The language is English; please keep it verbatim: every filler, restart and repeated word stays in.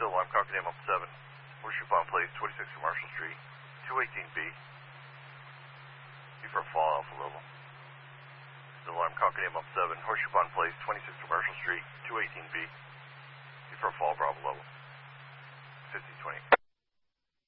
Still alarm, Concord M up seven. Horseshoe Pond Place, twenty-six Commercial Street, two eighteen B. B for fall alpha level. Still alarm, Concord M up seven. Horseshoe Pond Place, twenty-six Commercial Street, two eighteen B. B for fall Bravo level. fifty twenty.